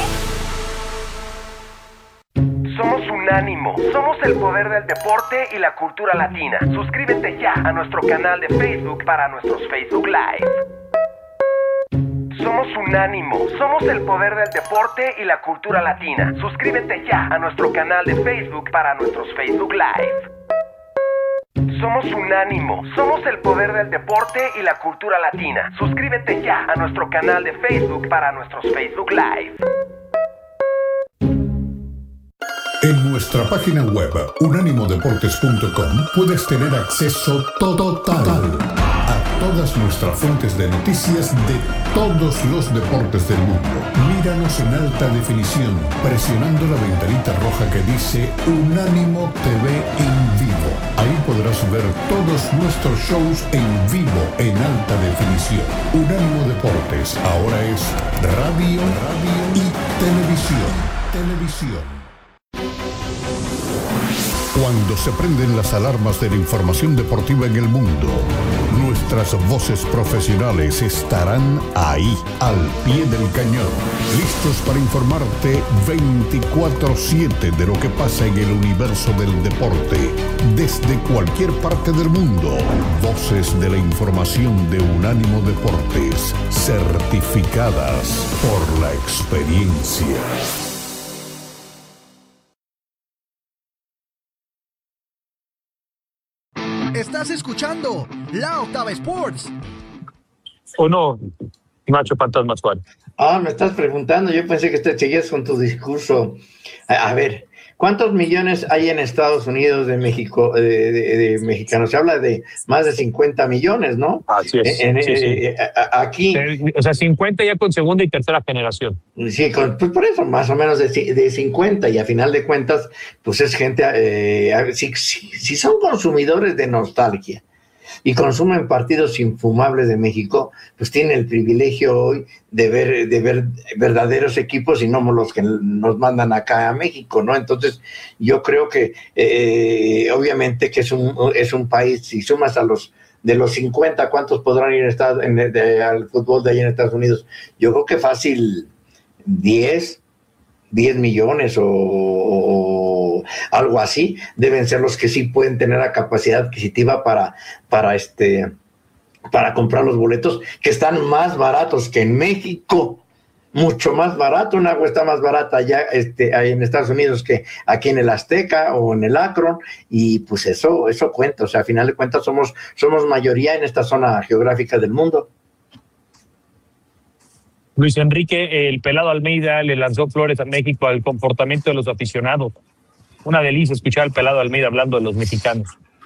Somos Unánimo, somos el poder del deporte y la cultura latina. Suscríbete ya a nuestro canal de Facebook para nuestros Facebook Live. Somos Unánimo, somos el poder del deporte y la cultura latina. Suscríbete ya a nuestro canal de Facebook para nuestros Facebook Live. Somos Unánimo, somos el poder del deporte y la cultura latina. Suscríbete ya a nuestro canal de Facebook para nuestros Facebook Live. En nuestra página web unánimodeportes.com puedes tener acceso total a todas nuestras fuentes de noticias de todos los deportes del mundo. Míranos en alta definición presionando la ventanita roja que dice Unánimo TV en vivo. Ahí podrás ver todos nuestros shows en vivo en alta definición. Unánimo Deportes ahora es radio y televisión. Cuando se prenden las alarmas de la información deportiva en el mundo, nuestras voces profesionales estarán ahí, al pie del cañón, listos para informarte 24/7 de lo que pasa en el universo del deporte, desde cualquier parte del mundo. Voces de la información de Unánimo Deportes, certificadas por la experiencia. Estás escuchando La Octava Sports. ¿O no, Macho Fantasma Suárez? Me estás preguntando, yo pensé que te seguías con tu discurso. A ver, ¿cuántos millones hay en Estados Unidos de México, de mexicanos? Se habla de más de 50 millones, ¿no? Así es. Sí. Aquí. O sea, 50 ya con segunda y tercera generación. Sí, pues por eso, más o menos de 50, y a final de cuentas, pues es gente, si son consumidores de nostalgia y consumen partidos infumables de México, pues tienen el privilegio hoy de ver verdaderos equipos y no los que nos mandan acá a México, ¿no? Entonces, yo creo que obviamente que es un país, si sumas de los 50, ¿cuántos podrán ir al fútbol de allá en Estados Unidos? Yo creo que fácil 10 millones o algo así, deben ser los que sí pueden tener la capacidad adquisitiva para comprar los boletos, que están más baratos que en México, mucho más barato. Una agua está más barata allá ahí en Estados Unidos que aquí en el Azteca o en el Akron, y pues eso cuenta. O sea, a final de cuentas somos mayoría en esta zona geográfica del mundo. Luis Enrique, el pelado Almeida le lanzó flores a México al comportamiento de los aficionados. Una delicia escuchar al pelado Almeida hablando de los mexicanos.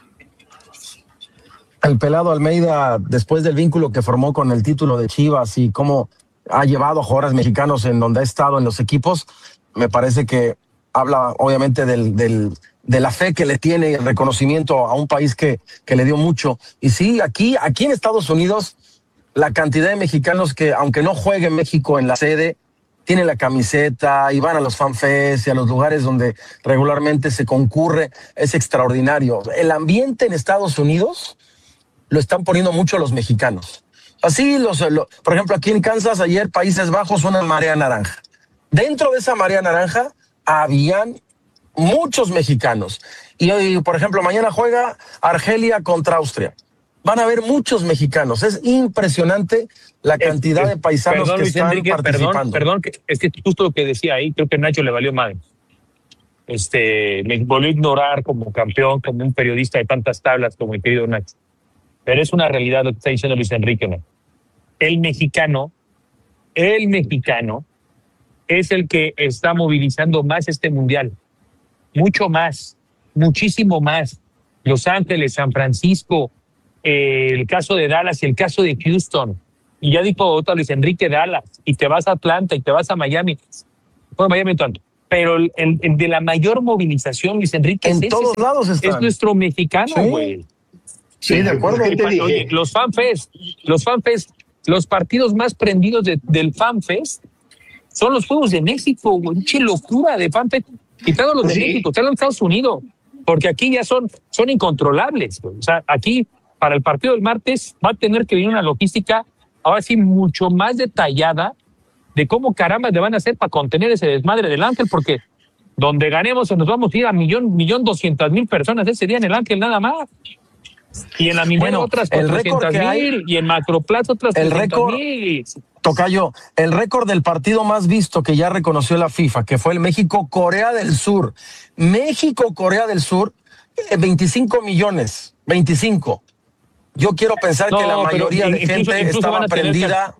El pelado Almeida, después del vínculo que formó con el título de Chivas y cómo ha llevado a jugadores mexicanos en donde ha estado en los equipos, me parece que habla obviamente de la fe que le tiene y el reconocimiento a un país que le dio mucho. Y sí, aquí en Estados Unidos, la cantidad de mexicanos que, aunque no juegue México en la sede, tienen la camiseta y van a los fanfests y a los lugares donde regularmente se concurre, es extraordinario. El ambiente en Estados Unidos lo están poniendo mucho los mexicanos. Así, por ejemplo, aquí en Kansas, ayer Países Bajos, una marea naranja. Dentro de esa marea naranja habían muchos mexicanos. Y hoy, por ejemplo, mañana juega Argelia contra Austria. Van a haber muchos mexicanos. Es impresionante la cantidad de paisanos que Luis están Enrique, participando. Perdón, es que justo lo que decía ahí, creo que Nacho le valió madre. Me volvió a ignorar como campeón, como un periodista de tantas tablas como el querido Nacho. Pero es una realidad lo que está diciendo Luis Enrique, ¿no? El mexicano es el que está movilizando más este mundial. Mucho más, muchísimo más. Los Ángeles, San Francisco, el caso de Dallas y el caso de Houston. Y ya dijo Luis Enrique, Dallas, y te vas a Atlanta y te vas a Miami. Bueno, Miami tanto. Pero el de la mayor movilización, Luis Enrique, en todos lados están. Es nuestro mexicano, güey. Sí, de acuerdo. Oye, los FanFest, los partidos más prendidos del FanFest son los Juegos de México, güey. ¡Qué locura de FanFest! Quitando los de México, quitando los Estados Unidos, porque aquí ya son incontrolables, güey. O sea, aquí para el partido del martes va a tener que venir una logística ahora sí mucho más detallada de cómo caramba le van a hacer para contener ese desmadre del Ángel, porque donde ganemos nos vamos a ir a 1.200.000 personas ese día en el Ángel nada más. Y en la Minera otras 400.000 y en Macroplaza otras 300.000. Tocayo, el récord del partido más visto que ya reconoció la FIFA, que fue el México-Corea del Sur. México-Corea del Sur, 25 millones. 25. Yo quiero pensar que la mayoría de gente estaba prendida.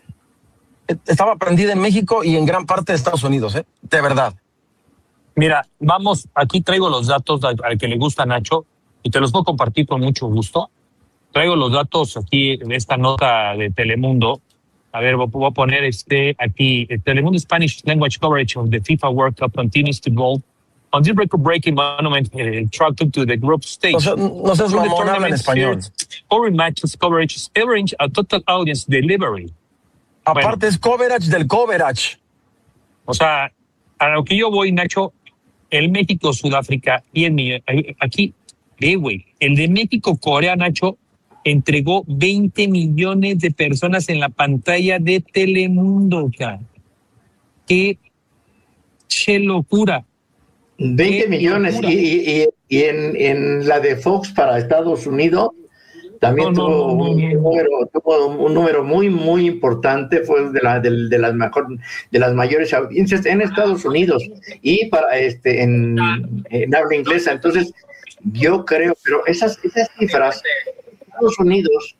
Estaba prendida en México y en gran parte de Estados Unidos, de verdad. Mira, vamos, aquí traigo los datos al que le gusta Nacho y te los voy a compartir con mucho gusto. Traigo los datos aquí en esta nota de Telemundo. A ver, voy a poner aquí. Telemundo Spanish language coverage of the FIFA World Cup continues to go on this record-breaking monument track to the group stage. No seas mamón, habla en español. Foreign matches coverage average a total audience delivery. Aparte es coverage del coverage. O sea, a lo que yo voy, Nacho, el México-Sudáfrica y el mío, aquí, güey, el de México-Corea, Nacho, entregó 20 millones de personas en la pantalla de Telemundo, cara. Qué locura. 20 millones. Locura. Y en la de Fox para Estados Unidos también tuvo un número muy, muy importante. Fue de las mayores audiencias en Estados Unidos y para en habla inglesa. Entonces, yo creo, pero esas cifras Estados Unidos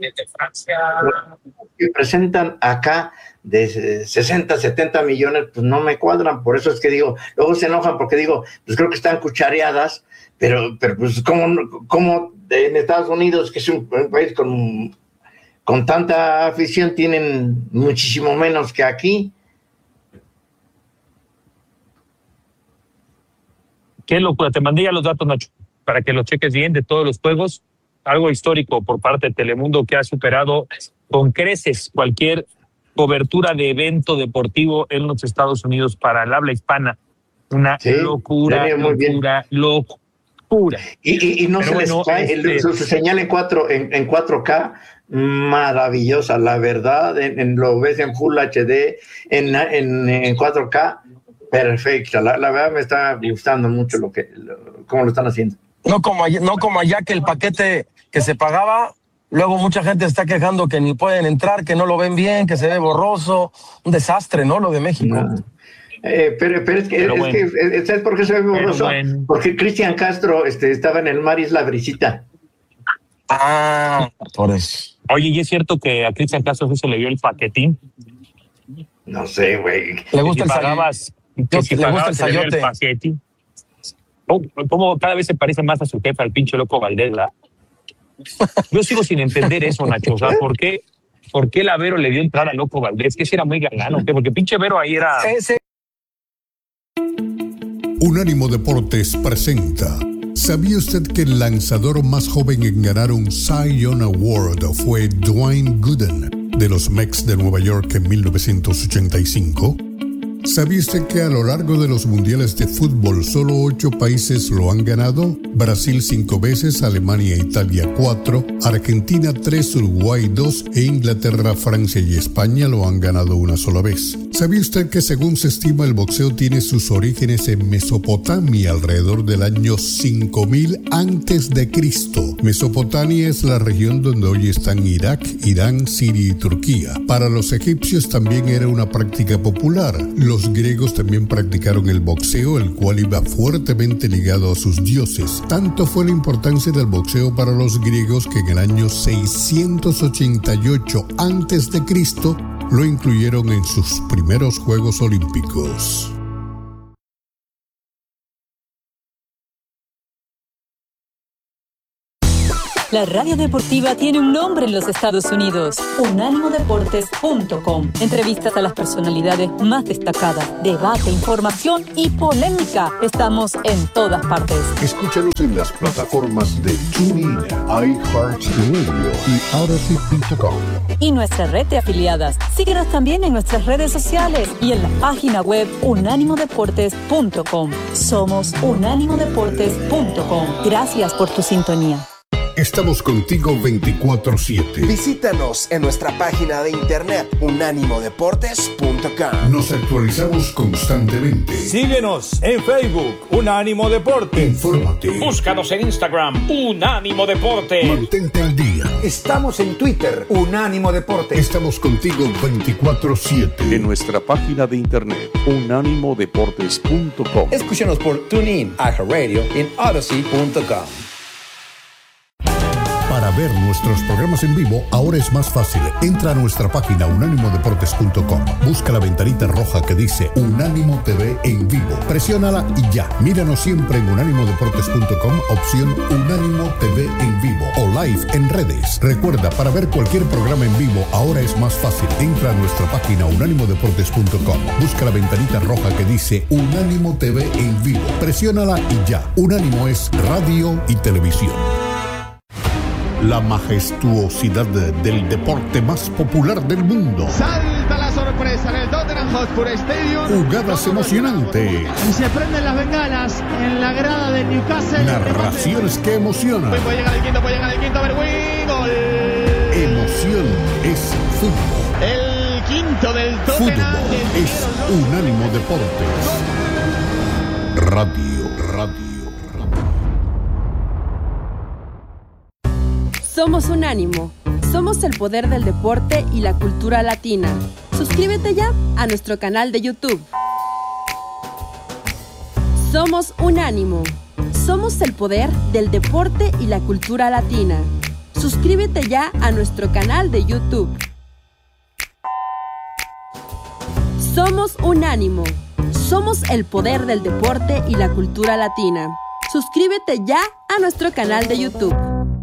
que presentan acá de 60, 70 millones, pues no me cuadran. Por eso es que digo, luego se enojan porque digo, pues creo que están cuchareadas, pero pues como en Estados Unidos, que es un país con tanta afición, tienen muchísimo menos que aquí. Qué locura. Te mandé ya los datos, Nacho, para que los cheques bien de todos los juegos. Algo histórico por parte de Telemundo que ha superado con creces cualquier cobertura de evento deportivo en los Estados Unidos para el habla hispana. Una locura. Y no se les cae su señal en 4K, maravillosa, la verdad. Lo ves en Full HD, en 4K, perfecta. La verdad me está gustando mucho cómo lo están haciendo. No como allá que el paquete que se pagaba, luego mucha gente está quejando que ni pueden entrar, que no lo ven bien, que se ve borroso. Un desastre, ¿no? Lo de México. No. Pero es que ¿sabes por qué se ve borroso? Bueno. Porque Cristian Castro estaba en el mar Isla Brisita. Por eso. Oye, ¿y es cierto que a Cristian Castro se le dio el paquetín? No sé, güey. Le gusta el sayote. ¿Cómo cada vez se parece más a su jefe, al pinche loco Valdés, ¿verdad? Yo sigo sin entender eso, Nacho. O sea, ¿por qué la Vero le dio entrada a loco Valdés? Que si era muy galano, ¿qué? Porque pinche Vero ahí era... Unánimo Deportes presenta. ¿Sabía usted que el lanzador más joven en ganar un Cy Young Award fue Dwayne Gooden de los Mets de Nueva York en 1985? ¿Sabiste que a lo largo de los mundiales de fútbol solo 8 países lo han ganado? Brasil 5 veces, Alemania e Italia 4, Argentina 3, Uruguay 2 e Inglaterra, Francia y España lo han ganado una sola vez. ¿Sabía usted que según se estima el boxeo tiene sus orígenes en Mesopotamia alrededor del año 5000 a.C.? Mesopotamia es la región donde hoy están Irak, Irán, Siria y Turquía. Para los egipcios también era una práctica popular. Los griegos también practicaron el boxeo, el cual iba fuertemente ligado a sus dioses. Tanto fue la importancia del boxeo para los griegos que en el año 688 a.C. lo incluyeron en sus primeros Juegos Olímpicos. La radio deportiva tiene un nombre en los Estados Unidos: unánimodeportes.com. Entrevistas a las personalidades más destacadas, debate, información y polémica. Estamos en todas partes. Escúchanos en las plataformas de TuneIn, iHeartRadio y Odyssey.com. Y nuestra red de afiliadas. Síguenos también en nuestras redes sociales y en la página web unánimodeportes.com. Somos unánimodeportes.com. Gracias por tu sintonía. Estamos contigo 24/7. Visítanos en nuestra página de internet unánimodeportes.com. Nos actualizamos constantemente. Síguenos en Facebook, Unánimo Deportes. Infórmate. Búscanos en Instagram, Unánimo Deportes. Mantente al día. Estamos en Twitter, Unánimo Deportes. Estamos contigo 24/7. En nuestra página de internet, unánimodeportes.com. Escúchanos por TuneIn, iHeartRadio y en Odyssey.com. Para ver nuestros programas en vivo, ahora es más fácil. Entra a nuestra página unánimodeportes.com. Busca la ventanita roja que dice Unánimo TV en vivo. Presiónala y ya. Míranos siempre en unánimodeportes.com, opción Unánimo TV en vivo o live en redes. Recuerda, para ver cualquier programa en vivo, ahora es más fácil. Entra a nuestra página unánimodeportes.com. Busca la ventanita roja que dice Unánimo TV en vivo. Presiónala y ya. Unánimo es radio y televisión. La majestuosidad del deporte más popular del mundo. Salta la sorpresa en el Tottenham Hotspur Stadium. Jugadas emocionantes. Y se prenden las bengalas en la grada de Newcastle. Narraciones que emocionan. Puede llegar el quinto, a ver, gol. Emoción es fútbol. El quinto del Tottenham. Fútbol es Unánimo Deportes. Radio. Somos Unánimo. Somos el poder del deporte y la cultura latina. Suscríbete ya a nuestro canal de YouTube. Somos Unánimo. Somos el poder del deporte y la cultura latina. Suscríbete ya a nuestro canal de YouTube. Somos Unánimo. Somos el poder del deporte y la cultura latina. Suscríbete ya a nuestro canal de YouTube.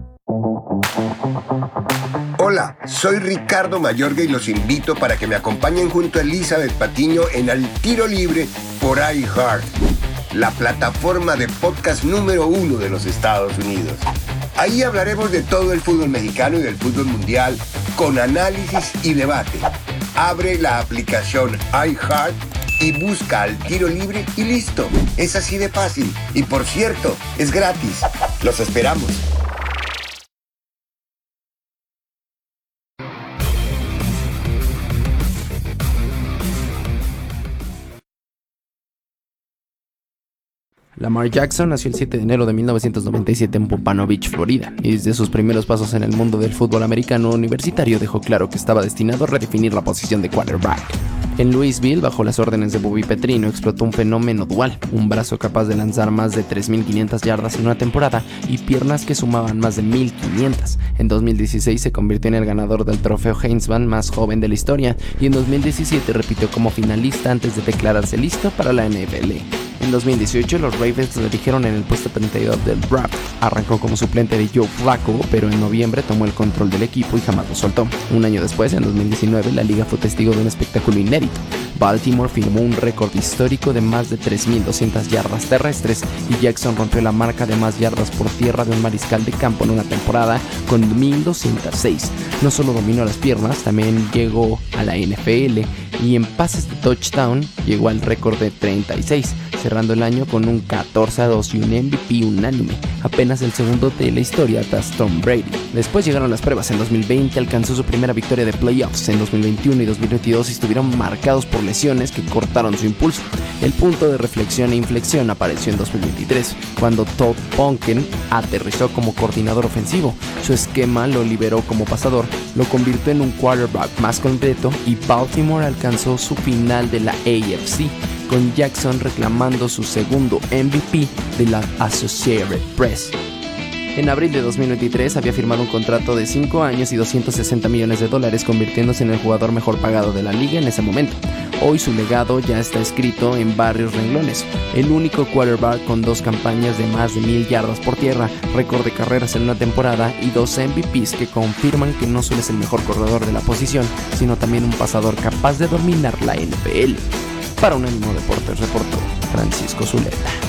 Hola, soy Ricardo Mayorga y los invito para que me acompañen junto a Elizabeth Patiño en Al Tiro Libre por iHeart, la plataforma de podcast número 1 de los Estados Unidos. Ahí hablaremos de todo el fútbol mexicano y del fútbol mundial con análisis y debate. Abre la aplicación iHeart y busca Al Tiro Libre y listo. Es así de fácil. Y por cierto, es gratis. Los esperamos. Lamar Jackson nació el 7 de enero de 1997 en Pompano Beach, Florida, y desde sus primeros pasos en el mundo del fútbol americano universitario dejó claro que estaba destinado a redefinir la posición de quarterback. En Louisville, bajo las órdenes de Bobby Petrino, explotó un fenómeno dual, un brazo capaz de lanzar más de 3.500 yardas en una temporada y piernas que sumaban más de 1.500. En 2016 se convirtió en el ganador del trofeo Heisman más joven de la historia y en 2017 repitió como finalista antes de declararse listo para la NFL. En 2018 los Ravens lo eligieron en el puesto 32 del draft. Arrancó como suplente de Joe Flacco, pero en noviembre tomó el control del equipo y jamás lo soltó. Un año después, en 2019, la liga fue testigo de un espectáculo inédito. Baltimore firmó un récord histórico de más de 3.200 yardas terrestres y Jackson rompió la marca de más yardas por tierra de un mariscal de campo en una temporada con 1.206. No solo dominó las piernas, también llegó a la NFL y en pases de touchdown llegó al récord de 36, cerrando el año con un 14-2 y un MVP unánime, apenas el segundo de la historia tras Tom Brady. Después llegaron las pruebas. En 2020 alcanzó su primera victoria de playoffs. En 2021 y 2022 estuvieron marcados por lesiones que cortaron su impulso. El punto de reflexión e inflexión apareció en 2023, cuando Todd Monken aterrizó como coordinador ofensivo. Su esquema lo liberó como pasador, lo convirtió en un quarterback más completo y Baltimore alcanzó su final de la AFC, con Jackson reclamando su segundo MVP de la Associated Press. En abril de 2023 había firmado un contrato de 5 años y $260 millones, convirtiéndose en el jugador mejor pagado de la liga en ese momento. Hoy su legado ya está escrito en varios renglones. El único quarterback con 2 campañas de más de 1,000 yardas por tierra, récord de carreras en una temporada y 2 MVPs que confirman que no solo es el mejor corredor de la posición, sino también un pasador capaz de dominar la NFL. Para Unánimo Deportes reportó Francisco Zuleta.